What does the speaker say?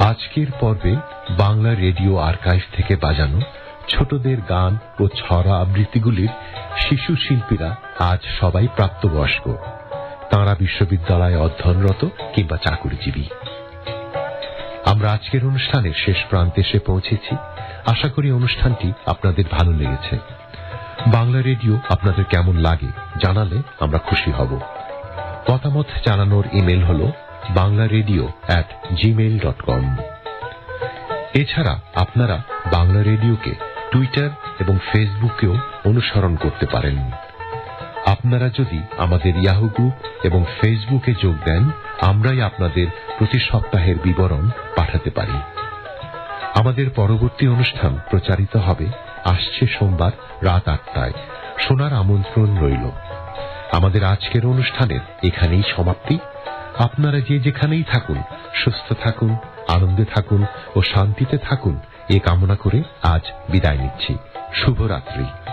আজকের পর্বে Bangla radio archive থেকে বাজানো ছোটদের গান ও ছড়া আবৃত্তিগুলির শিশু শিল্পীরা আজ সবাই প্রাপ্তবয়স্ক, তাঁরা বিশ্ববিদ্যালয়ে অধ্যয়নরত কিংবা চাকুরিজীবী। আমরা আজকের অনুষ্ঠানের শেষ প্রান্তে এসে পৌঁছেছি। আশা করি অনুষ্ঠানটি আপনাদের ভালো লেগেছে। বাংলা রেডিও আপনাদের কেমন লাগে জানালে আমরা খুশি হব। মতামত জানানোর ইমেল হল banglaredio@gmail.com। এছাড়া আপনারা বাংলা রেডিওকে টুইটার এবং ফেসবুকেও অনুসরণ করতে পারেন। আপনারা যদি আমাদের ইয়াহু গ্রুপ এবং ফেসবুকে যোগ দেন, আমরাই আপনাদের প্রতি সপ্তাহের বিবরণ পাঠাতে পারি। আমাদের পরবর্তী অনুষ্ঠান প্রচারিত হবে আসছে সোমবার রাত 8টায়। শোনার আমন্ত্রণ রইল। আমাদের আজকের অনুষ্ঠানের এখানেই সমাপ্তি। আপনারা যে যেখানেই থাকুন, সুস্থ থাকুন, আনন্দে থাকুন ও শান্তিতে থাকুন, এ কামনা করে আজ বিদায় নিচ্ছি। শুভরাত্রি।